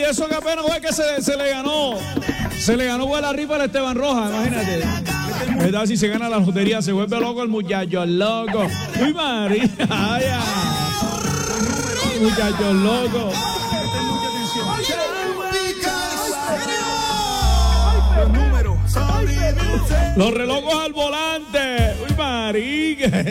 eso que apenas fue que se le ganó. Se le ganó por la rifa al Esteban Rojas, imagínate. ¿Verdad? Si se gana la lotería, se vuelve loco el muchacho, loco. ¡Uy, María! ¡Ay, muchachos locos! Los relojos al volante. ¡Uy, María!